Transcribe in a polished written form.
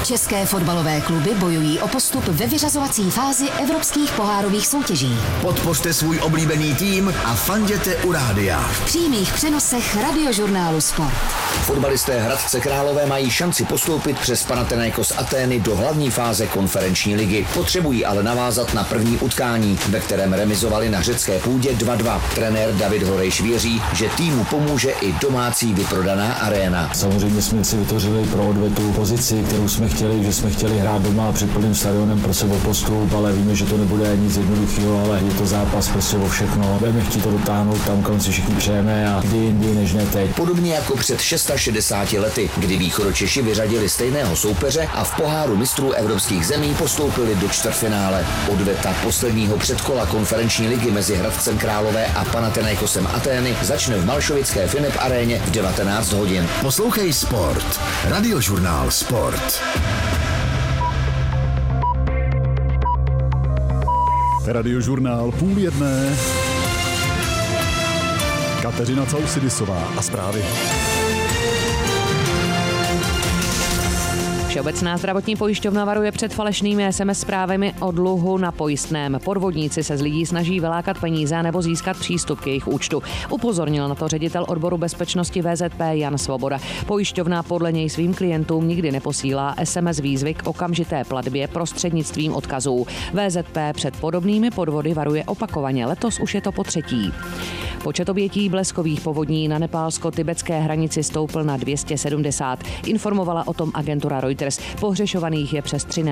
České fotbalové kluby bojují o postup ve vyřazovací fázi evropských pohárových soutěží. Podpořte svůj oblíbený tým a fanděte u rádia. V přímých přenosech Radiožurnálu Sport. Fotbalisté Hradce Králové mají šanci postoupit přes Panathinaikos Atény do hlavní fáze konferenční ligy. Potřebují ale navázat na první utkání, ve kterém remizovali na řecké půdě 2-2. Trenér David Horejš věří, že týmu pomůže i domácí vyprodaná aréna. Samozřejmě jsme si vytvořili pro odvetu pozici, kterou jsme chtěli, že jsme chtěli hrát doma před plným stadionem pro sebe postup, ale víme, že to nebude nic jednoduchého, ale je to zápas prostě o všechno. Budeme chtít to dotáhnout tam, kam si všichni přejeme a kdy jindy než ne teď. Podobně jako před 660 lety, kdy Východočeši vyřadili stejného soupeře a v poháru mistrů evropských zemí postoupili do čtvrtfinále. Odveta posledního předkola konferenční ligy mezi Hradcem Králové a Panathinaikosem Atény začne v Malšovické Finep aréně v 19 hodin. Poslouchej Sport. Radiožurnál Sport. Radiožurnál 12:30. Kateřina Causidisová a zprávy. Všeobecná zdravotní pojišťovna varuje před falešnými SMS zprávami o dluhu na pojistném. Podvodníci se z lidí snaží vylákat peníze nebo získat přístup k jejich účtu. Upozornil na to ředitel odboru bezpečnosti VZP Jan Svoboda. Pojišťovna podle něj svým klientům nikdy neposílá SMS výzvy k okamžité platbě prostřednictvím odkazů. VZP před podobnými podvody varuje opakovaně. Letos už je to po třetí. Počet obětí bleskových povodní na nepálsko-tibetské hranici stoupl na 270. Informovala o tom agentura Reuters. Pohřešovaných je přes 13